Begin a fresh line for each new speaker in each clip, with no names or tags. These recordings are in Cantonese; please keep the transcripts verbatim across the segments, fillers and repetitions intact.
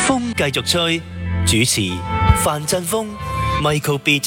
風繼續吹，主持范振鋒、Michael Beat。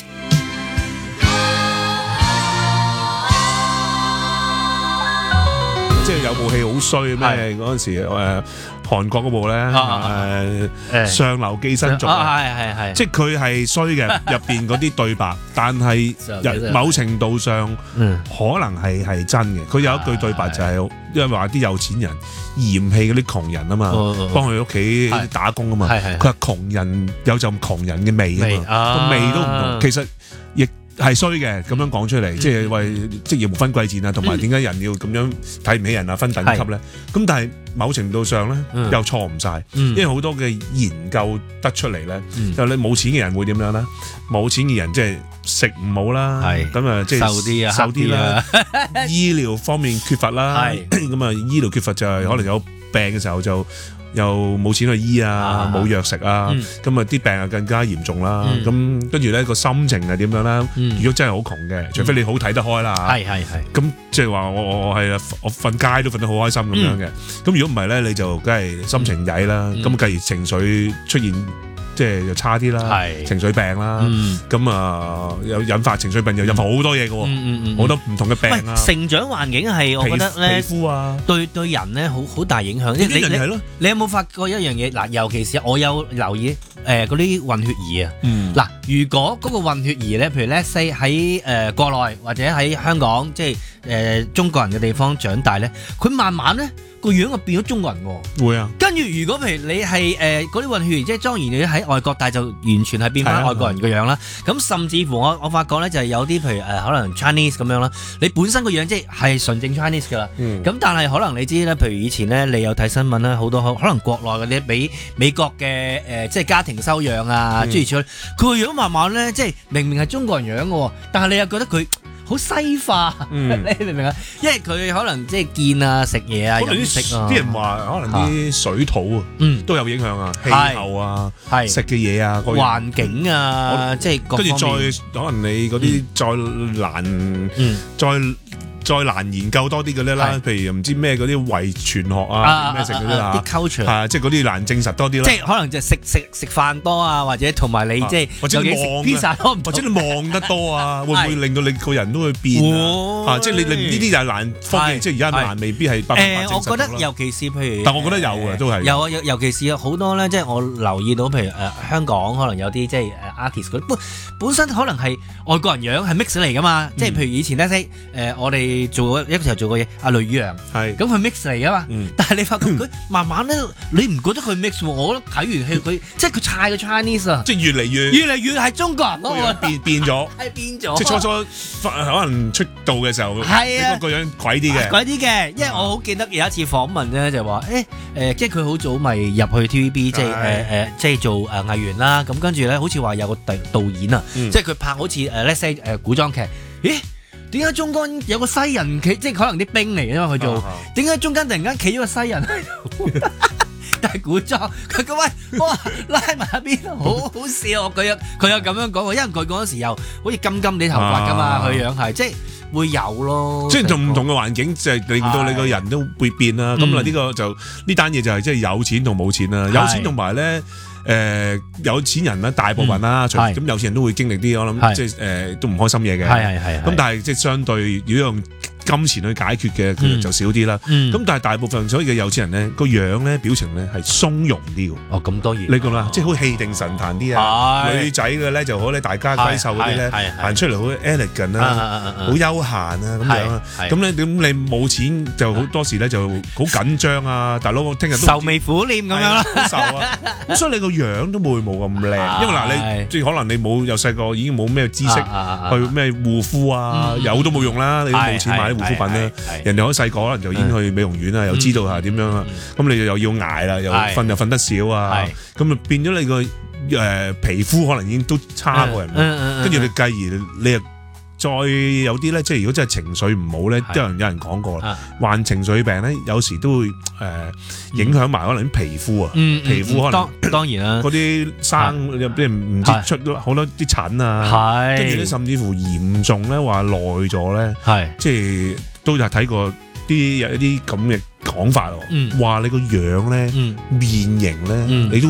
即係有部戲好衰咩？嗰陣時誒韓國嗰部咧誒上流寄生族啊，
係係係，
即係佢係衰嘅入邊嗰啲對白，但係某程度上可能係係真嘅。佢有一句對白就係因為話啲有錢人嫌棄嗰啲窮人啊嘛，幫佢屋企打工啊嘛。佢話窮人有陣窮人嘅味啊嘛，個味都唔同。其實亦係衰嘅，咁樣講出嚟，即係為職業無分貴賤啊，同埋點解人要咁樣睇唔起人啊，分等級咧？咁但係某程度上咧，又錯唔晒，因為好多嘅研究得出嚟咧，就你冇錢嘅人會點樣咧？冇錢嘅人即係食唔好啦，咁啊即係
瘦啲啊，
瘦啲啦，醫療方面缺乏啦，咁啊醫療缺乏就係可能有病嘅時候就又冇錢去醫啊，冇藥食啊，咁啊啲病啊更加嚴重啦。咁跟住咧個心情係點樣啦？如果真係好窮嘅，除非你好睇得開啦，
係係係。
咁即係話我我我係啊，我瞓街都瞓得好開心咁樣嘅。咁如果唔係咧，你就梗係心情曳啦。咁繼而情緒出現即係又差啲啦，情緒病啦。咁啊有引發情緒病，又引發好多嘢嘅喎，好多唔同嘅病啊。
成長環境係我覺得咧，
皮膚啊，對
對人咧好好大影響。
呢樣係咯。
你有冇發覺一樣嘢嗱？尤其是我有留意誒嗰啲混血兒啊。嗱，如果嗰個混血兒咧，譬如 let's say 喺誒國內或者喺香港，即係誒中國人嘅地方長大咧，佢慢慢咧個樣就變咗中國人喎。
會啊。跟
住如果譬如你係誒嗰啲混血兒，即係當然你喺外國，但係就完全係變翻外國人嘅樣啦。咁甚至乎我我發覺咧，就係有啲譬如誒可能 Chinese 咁樣啦，你本身個樣即係係純正 Chinese 㗎啦。咁但係可能你知咧，譬如以前咧，你有睇新聞啦，好多可能國內嗰啲俾美國嘅誒即係家庭收養啊，諸如此類，佢個樣慢慢咧，即係明明係中國人樣嘅喎，但係你又覺得佢好西化，你明唔明啊？因為佢可能即係見啊、食嘢啊、飲食啊，
啲人話可能啲水土啊，都有影響啊，氣候啊，食嘅嘢啊，
環境啊，即係
跟住再可能你嗰啲再難，再再難研究多啲嘅咧啦，譬如唔知咩嗰啲遺傳學啊，咩食嗰啲啦，
啲 culture
係即係嗰啲難證實多啲啦。
即係可能就食食食飯多啊，或者同埋你即係
或者你望 pizza 多，或者你望得多啊，會唔會令到你個人都會變啊？即係你你呢啲就係難科技，即係而家難未必係百分百證實到啦。
誒，我覺得尤其是譬如，
但我覺得有嘅都係
有啊，尤其是好多咧，即係我留意到，譬如誒香港可能有啲即係誒 artist 嗰啲，本本身可能係外國人樣係 mix 嚟噶嘛，即係譬如以前咧誒我哋做一個時候做過嘢，阿雷宇揚係咁佢 mix 嚟噶嘛，但係你發覺佢慢慢咧，你唔覺得佢 mix 喎？我覺得睇完戲佢即係佢太過 Chinese 啊，
即係越嚟越
越嚟越係中國人咯，
變變咗，
係變咗。
即係初初可能出道嘅時候，係啊個樣鬼啲嘅，
鬼啲嘅。因為我好記得有一次訪問咧，就話誒誒，即係佢好早咪入去 T V B，即係誒誒，即係做誒藝員啦。咁跟住咧，好似話有個導導演啊，即係佢拍好似誒 let's say 誒古裝劇，咦？點解中間有個西人企，即係可能啲兵嚟嘅嘛佢做？點解中間突然間企咗個西人喺度？但係古裝，佢咁喂，哇拉埋一邊，好好笑。佢有佢有咁樣講過，因為佢嗰陣時又好似金金啲頭髮噶嘛，佢樣係即係會有咯。即係同唔同嘅環境，就係令到你個人都會變啦。咁啊呢個就呢單嘢就係即係有錢同冇錢啦。有錢同埋咧。誒、呃、有錢人啦，大部分啦，咁、嗯、有錢人都會經歷啲我諗，即係誒、呃、都唔開心嘢嘅。係係係。咁但係即係相對，如果用金錢去解決嘅，佢就少啲啦。咁、嗯、但係大部分所以嘅有錢人咧，個樣咧表情咧係鬆容啲喎。 哦，咁當然。
你講啦，即係好氣定神閒啲啊。女仔嘅咧就好咧，大家閨秀嗰啲咧行出嚟好 elegant 啦，好悠閒啊咁樣啊。咁咧咁你冇錢就好多時咧就好緊張啊，大佬我聽日都
愁眉苦臉咁樣啦，
愁啊。咁所以你個樣都會冇咁靚，因為嗱你即係可能你冇由細個已經冇咩知識去咩護膚啊，有都冇用啦，你都冇錢買啲護膚品啦。人哋好細個可能就已經去美容院啦，又知道係點樣啦。咁你又要捱啦，又瞓又瞓得少啊，咁啊變咗你個誒皮膚可能已經都差過人，跟住你繼而你又再有啲咧，即係如果真係情緒唔好咧，都有人有人講過啦，患情緒病咧，有時都會誒影響埋可能啲皮膚啊，皮膚可能
當然啦，
嗰啲生有啲唔知出好多啲疹啊，跟住咧甚至乎嚴重咧話耐咗咧，即係都有睇過啲有一啲咁嘅講法喎，話你個樣咧面型咧，你都。